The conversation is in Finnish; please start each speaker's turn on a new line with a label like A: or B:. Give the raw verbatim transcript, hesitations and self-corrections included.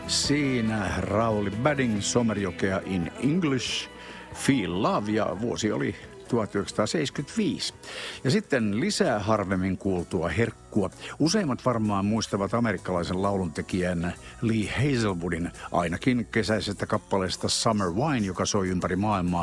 A: Siinä Rauli Badding, Somerjokea in English, Feel Love, ja vuosi oli tuhatyhdeksänsataaseitsemänkymmentäviisi. Ja sitten lisää harvemmin kuultua herkkua. Useimmat varmaan muistavat amerikkalaisen lauluntekijän Lee Hazelwoodin ainakin kesäisestä kappaleesta Summer Wine, joka soi ympäri maailmaa